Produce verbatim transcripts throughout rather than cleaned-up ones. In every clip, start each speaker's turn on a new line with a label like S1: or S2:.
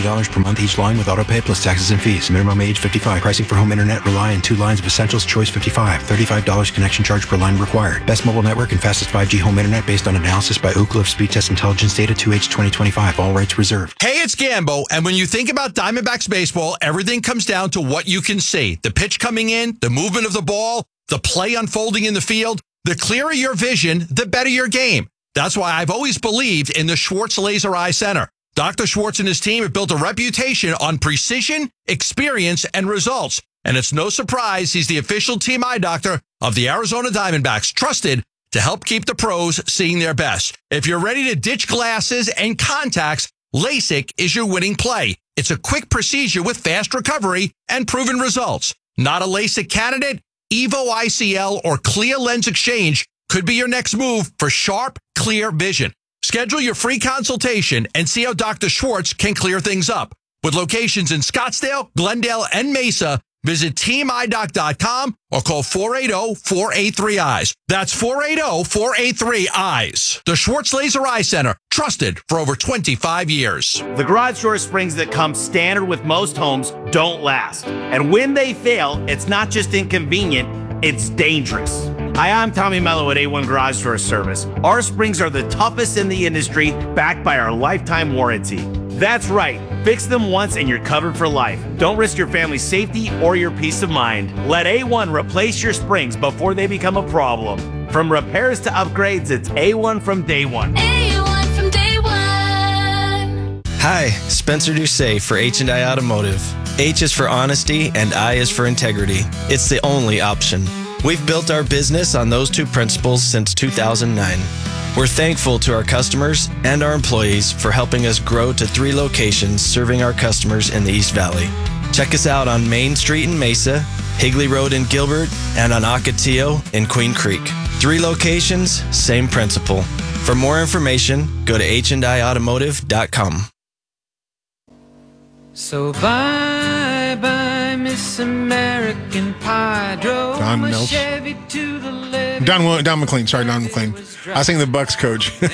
S1: dollars per month each line with autopay plus taxes and fees. Minimum age fifty-five. Pricing for home internet rely on two lines of Essentials Choice fifty-five. thirty-five dollars connection charge per line required. Best mobile network and fastest five G home internet based on analysis by Oak Cliff Speed Test Intelligence Data two H twenty twenty-five. All rights reserved.
S2: Hey, it's Gambo, and when you think about Diamondbacks baseball, everything comes down to what you can see. The pitch coming in, the movement of the ball, the play unfolding in the field. The clearer your vision, the better your game. That's why I've always believed in the Schwartz Laser Eye Center. Doctor Schwartz and his team have built a reputation on precision, experience, and results. And it's no surprise he's the official team eye doctor of the Arizona Diamondbacks, trusted to help keep the pros seeing their best. If you're ready to ditch glasses and contacts, LASIK is your winning play. It's a quick procedure with fast recovery and proven results. Not a LASIK candidate? Evo I C L or Clear Lens Exchange could be your next move for sharp, clear vision. Schedule your free consultation and see how Doctor Schwartz can clear things up. With locations in Scottsdale, Glendale, and Mesa, visit team eye doc dot com or call four eight zero, four eight three, eyes. That's four eight zero, four eight three, eyes. The Schwartz Laser Eye Center, trusted for over twenty-five years.
S3: The garage door springs that come standard with most homes don't last. And when they fail, it's not just inconvenient, it's dangerous. Hi, I'm Tommy Mello at A one Garage Door Service. Our springs are the toughest in the industry, backed by our lifetime warranty. That's right. Fix them once and you're covered for life. Don't risk your family's safety or your peace of mind. Let A one replace your springs before they become a problem. From repairs to upgrades, it's A one from day one.
S4: A one from day one.
S5: Hi, Spencer Doucet for H and I Automotive. H is for honesty and I is for integrity. It's the only option. We've built our business on those two principles since two thousand nine. We're thankful to our customers and our employees for helping us grow to three locations serving our customers in the East Valley. Check us out on Main Street in Mesa, Higley Road in Gilbert, and on Ocotillo in Queen Creek. Three locations, same principle. For more information, go to H and I automotive dot com.
S6: So bye bye, Miss American Pie. Drove
S7: Don
S6: my
S7: Mills.
S6: Chevy to the levee.
S7: Don, Don McLean. Sorry, Don McLean. I sing the Bucks coach.
S8: So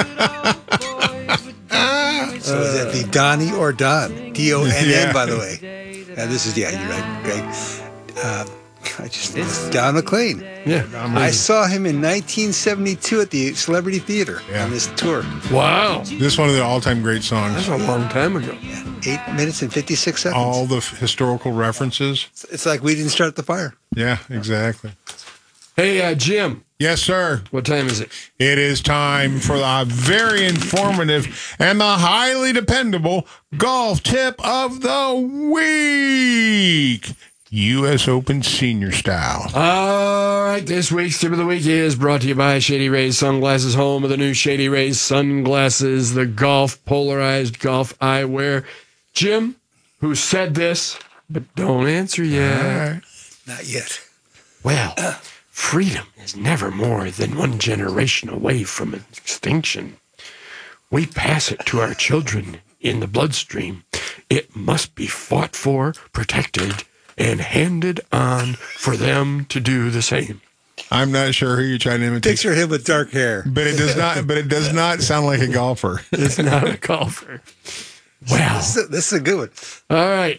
S8: is that the Donnie or Don? D O N N,
S7: Yeah.
S8: by the way. Uh, this is, yeah, you're right, Greg. Uh, I just, Don McLean.
S7: Yeah.
S8: I saw him in nineteen seventy-two at the Celebrity Theater
S7: Yeah.
S8: on this tour.
S9: Wow.
S7: This is one of the all-time great songs.
S9: That's a long time ago.
S8: Eight minutes and fifty-six seconds.
S7: All the f- historical references.
S8: It's like we didn't start the fire.
S7: Yeah, exactly.
S9: Hey, uh, Jim,
S7: Yes, sir.
S9: what time is it?
S7: It is time for the very informative and the highly dependable golf tip of the week. U S Open Senior Style.
S9: All right, this week's tip of the week is brought to you by Shady Rays Sunglasses, home of the new Shady Rays sunglasses, the golf polarized golf eyewear. Jim, who said this, but don't answer yet.
S8: Not yet.
S9: Well, freedom is never more than one generation away from extinction. We pass it to our children in the bloodstream. It must be fought for, protected, and handed on for them to do the same.
S7: I'm not sure who you're trying to imitate,
S8: Picture him with dark hair.
S7: but it does not. But it does not sound like a golfer.
S9: It's not a golfer. Well,
S8: This is, a, this is a good one.
S9: all right.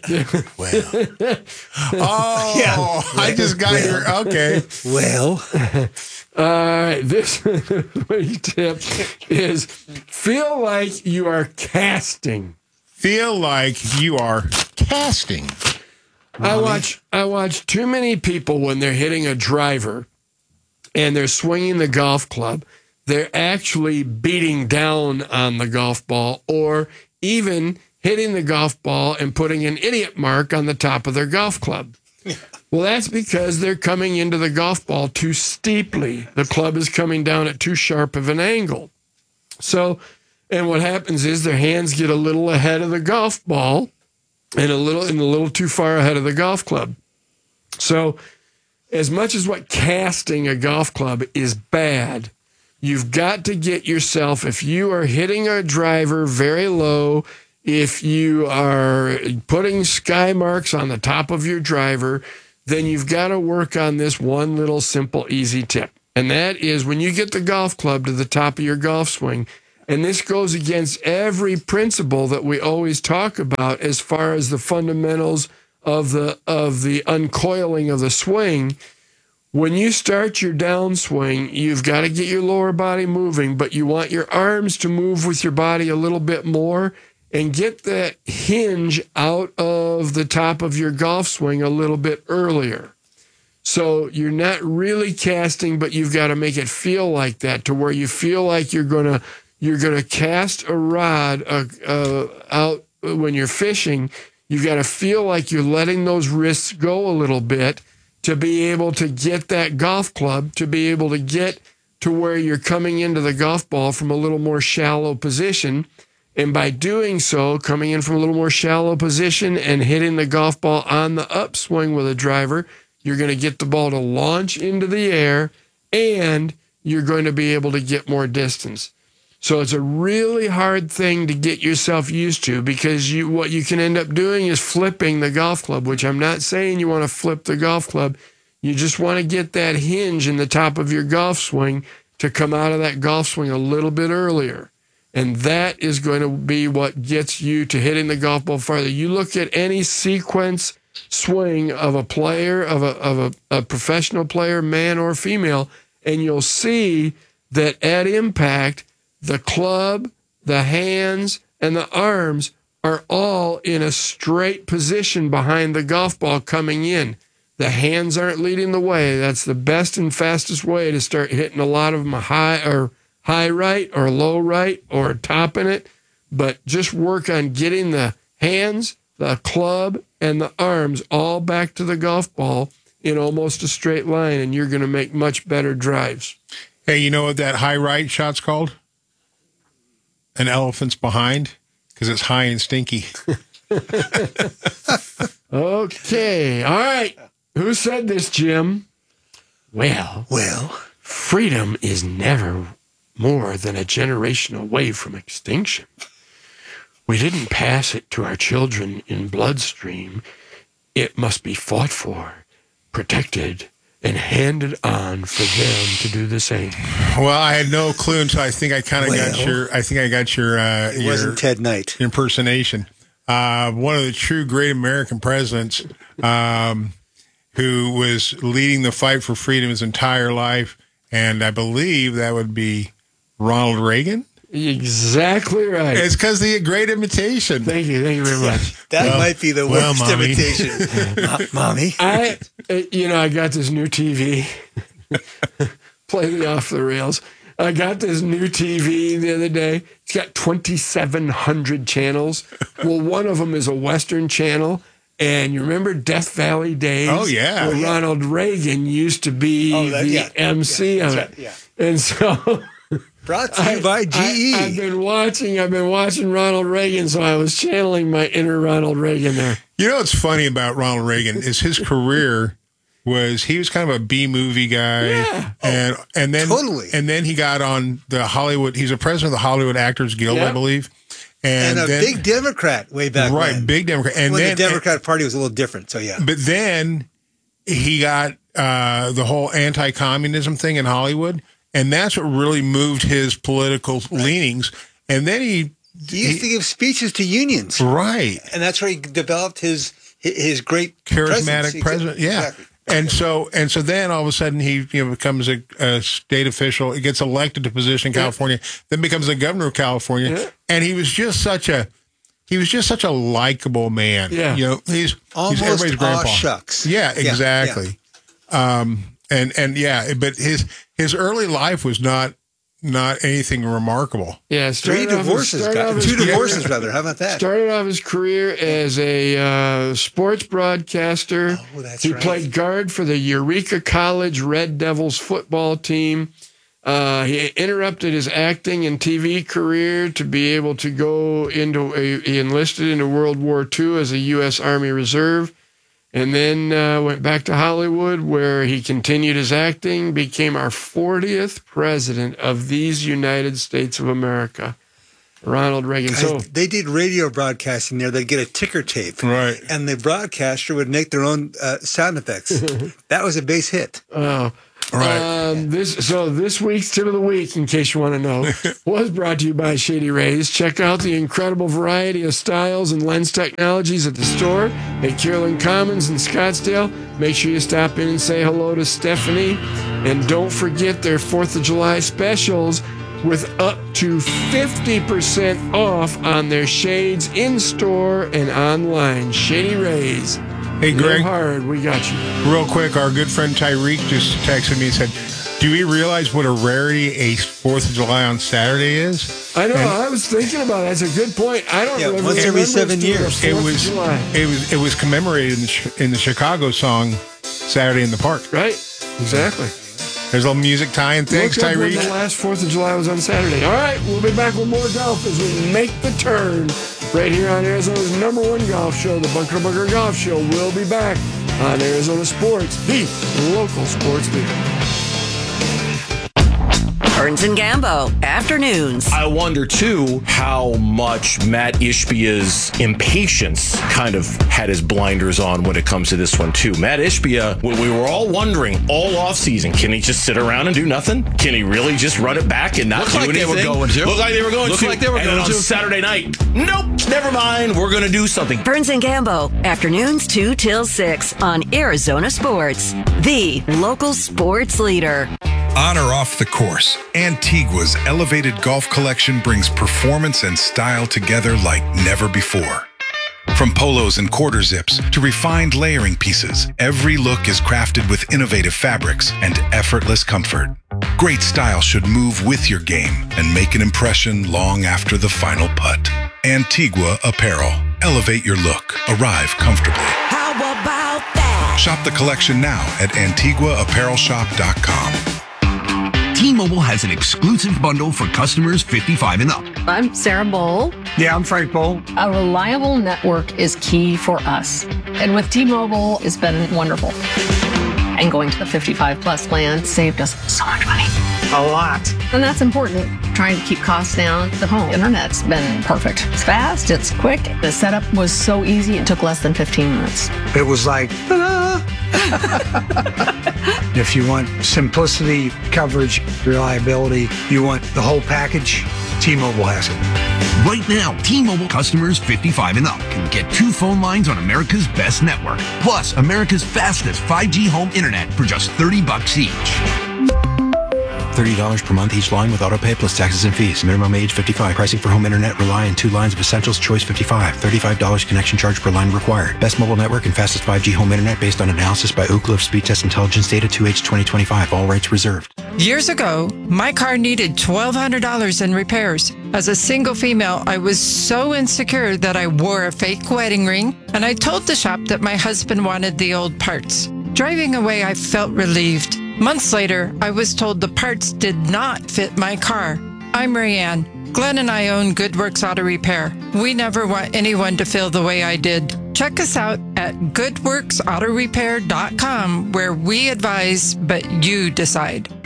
S7: Oh,
S8: Yeah.
S7: I just got your okay.
S8: Well,
S9: All right. This week's tip is feel like you are casting.
S7: Feel like you are casting.
S9: I watch I watch too many people when they're hitting a driver and they're swinging the golf club, they're actually beating down on the golf ball or even hitting the golf ball and putting an idiot mark on the top of their golf club. Well, that's because they're coming into the golf ball too steeply. The club is coming down at too sharp of an angle. So, and what happens is their hands get a little ahead of the golf ball and a little and a little too far ahead of the golf club. So, as much as what casting a golf club is bad, you've got to get yourself, if you are hitting a driver very low, if you are putting sky marks on the top of your driver, then you've got to work on this one little simple easy tip. And that is when you get the golf club to the top of your golf swing, And this goes against every principle that we always talk about as far as the fundamentals of the of the uncoiling of the swing. When you start your downswing, you've got to get your lower body moving, but you want your arms to move with your body a little bit more and get that hinge out of the top of your golf swing a little bit earlier. So you're not really casting, but you've got to make it feel like that, to where you feel like you're gonna you're gonna cast a rod uh, uh, out when you're fishing. You've got to feel like you're letting those wrists go a little bit to be able to get that golf club, to be able to get to where you're coming into the golf ball from a little more shallow position. And by doing so, coming in from a little more shallow position and hitting the golf ball on the upswing with a driver, you're going to get the ball to launch into the air, and you're going to be able to get more distance. So it's a really hard thing to get yourself used to, because you what you can end up doing is flipping the golf club, which I'm not saying you want to flip the golf club. You just want to get that hinge in the top of your golf swing to come out of that golf swing a little bit earlier. And that is going to be what gets you to hitting the golf ball farther. You look at any sequence swing of a player, of a of a, a professional player, man or female, and you'll see that at impact, the club, the hands, and the arms are all in a straight position behind the golf ball coming in. The hands aren't leading the way. That's the best and fastest way to start hitting a lot of them high or high right or low right or topping it. But just work on getting the hands, the club, and the arms all back to the golf ball in almost a straight line, and you're going to make much better drives.
S7: Hey, you know what that high right shot's called? An elephant's behind, because it's high and stinky.
S9: Okay. All right. Who said this, Jim? Well,
S8: Well,
S9: freedom is never more than a generation away from extinction. We didn't pass it to our children in bloodstream. It must be fought for, protected, and handed on for them to do the same.
S7: Well, I had no clue until I think I kind of got
S8: Well,
S7: your. I think I got your. Uh,
S8: it
S7: your
S8: wasn't Ted Knight.
S7: impersonation. Uh, one of the true great American presidents, um, who was leading the fight for freedom his entire life, and I believe that would be Ronald Reagan.
S9: Exactly right.
S7: It's because the great imitation.
S9: Thank you. Thank you very much.
S8: That
S7: Well-
S8: might be the
S7: well,
S8: worst
S7: Mommy.
S8: imitation. Mo- Mommy.
S9: I, uh, you know, I got this new T V. Play the off the rails. I got this new T V the other day. It's got twenty-seven hundred channels. Well, one of them is a Western channel. And you remember Death Valley Days?
S7: Oh, yeah.
S9: Where
S7: Yeah.
S9: Ronald Reagan used to be
S8: Oh, that-
S9: the
S8: yeah.
S9: M C
S8: Yeah,
S9: of
S8: that's
S9: it.
S8: right, yeah.
S9: And so
S8: Brought to you by G E.
S9: I, have been watching. I've been watching Ronald Reagan, so I was channeling my inner Ronald Reagan there.
S7: You know what's funny about Ronald Reagan is his career was he was kind of a B movie guy,
S9: Yeah.
S7: and and then
S8: Totally.
S7: and then he got on the Hollywood. He's a president of the Hollywood Actors Guild,
S9: Yeah.
S7: I believe,
S8: and
S7: and,
S8: a
S7: then,
S8: big Democrat way back
S7: right,
S8: when.
S7: big Democrat, and
S8: when
S7: then
S8: the Democrat Party was a little different. So yeah.
S7: but then he got uh, the whole anti-communism thing in Hollywood, and that's what really moved his political leanings. And then he,
S8: He used to give speeches to unions,
S7: right,
S8: and that's where he developed his his great
S7: charismatic
S8: presidency.
S7: president, yeah.
S8: Exactly.
S7: And so, and so then all of a sudden he, you know, becomes a, a state official. He gets elected to position in California, then becomes the governor of California.
S9: Yeah.
S7: And he was just such a, he was just such a likable man.
S9: Yeah.
S7: You know, he's
S8: Almost
S7: he's everybody's
S8: aw
S7: grandpa.
S8: shucks.
S7: Yeah,
S8: Yeah,
S7: exactly. Um, and, and yeah, but his, his early life was not, not anything remarkable.
S9: Yeah,
S8: Three
S9: started off his-
S8: divorces,
S9: started
S8: got,
S9: off his
S8: two
S9: career-
S8: divorces rather. How about that?
S9: Started off his career as a uh, sports broadcaster.
S8: Oh, that's
S9: he
S8: right.
S9: played guard for the Eureka College Red Devils football team. Uh, he interrupted his acting and T V career to be able to go into a, he enlisted into World War Two as a U S Army Reserve, and then uh, went back to Hollywood, where he continued his acting, became our fortieth president of these United States of America, Ronald Reagan.
S8: Guys,
S9: So
S8: they did radio broadcasting there. They'd get a ticker tape,
S7: Right.
S8: and the broadcaster would make their own uh, sound effects. That was a base hit.
S9: Oh,
S7: Right.
S9: Um, this so this week's tip of the week, in case you want to know, was brought to you by Shady Rays. Check out the incredible variety of styles and lens technologies at the store at Carolyn Commons in Scottsdale. Make sure you stop in and say hello to Stephanie, and don't forget their Fourth of July specials with up to fifty percent off on their shades in store and online. Shady Rays.
S7: Hey, Greg.
S9: Live hard, we got you.
S7: Real quick, our good friend Tyreek just texted me and said, do we realize what a rarity a fourth of July on Saturday is?
S9: I know.
S7: And
S9: I was thinking about it. That's a good point. I don't
S8: Yeah,
S9: remember.
S8: once every
S9: remember
S8: seven
S9: us doing
S8: years.
S9: a
S7: It
S9: fourth of
S7: was
S9: July.
S7: it was it was commemorated in the, Ch- in the Chicago song Saturday in the Park.
S9: Right? Exactly.
S7: There's a little music tie-in. Thanks,
S9: Look up when
S7: Tyreek.
S9: the last fourth of July was on Saturday. All right, we'll be back with more golf as we make the turn right here on Arizona's number one golf show, the Bunker to Bunker Golf Show. We'll be back on Arizona Sports, the local sports leader.
S10: Burns and Gambo, afternoons.
S11: I wonder, too, how much Matt Ishbia's impatience kind of had his blinders on when it comes to this one, too. Matt Ishbia, we we were all wondering all offseason, can he just sit around and do nothing? Can he really just run it back and not
S2: Looked
S11: do
S2: like they
S11: anything?
S2: were going to.
S11: Looked like they were going
S2: Looked
S11: to.
S2: like they were
S11: and
S2: going
S11: then on
S2: to.
S11: Saturday night, nope, never mind, we're going to do something.
S10: Burns and Gambo, afternoons two till six on Arizona Sports, the local sports leader.
S12: On or off the course, Antigua's elevated golf collection brings performance and style together like never before. From polos and quarter zips to refined layering pieces, every look is crafted with innovative fabrics and effortless comfort. Great style should move with your game and make an impression long after the final putt. Antigua Apparel. Elevate your look. Arrive comfortably.
S10: How about that?
S12: Shop the collection now at Antigua Apparel Shop dot com.
S13: T-Mobile has an exclusive bundle for customers fifty-five and up.
S14: I'm Sarah Bowl.
S8: Yeah, I'm Frank Bowl.
S14: A reliable network is key for us. And with T-Mobile, it's been wonderful. And going to the fifty-five plus plan saved us so much money.
S8: A lot.
S14: And that's important. Trying to keep costs down. The home internet's been perfect. It's fast, it's quick. The setup was so easy, it took less than fifteen minutes.
S8: It was like, ta-da! If you want simplicity, coverage, reliability, you want the whole package, T-Mobile has it.
S13: Right now, T-Mobile customers fifty-five and up can get two phone lines on America's best network, plus America's fastest five G home internet for just thirty bucks each.
S1: thirty dollars per month each line with autopay plus taxes and fees. Minimum age fifty-five. Pricing for home internet rely on two lines of essentials. Choice fifty-five. thirty-five dollars connection charge per line required. Best mobile network and fastest five G home internet based on analysis by Ookla of Speed Test Intelligence Data two H twenty twenty-five. All rights reserved.
S15: Years ago, my car needed twelve hundred dollars in repairs. As a single female, I was so insecure that I wore a fake wedding ring, and I told the shop that my husband wanted the old parts. Driving away, I felt relieved. Months later, I was told the parts did not fit my car. I'm Rayanne. Glenn and I own GoodWorks Auto Repair. We never want anyone to feel the way I did. Check us out at good works auto repair dot com, where we advise, but you decide.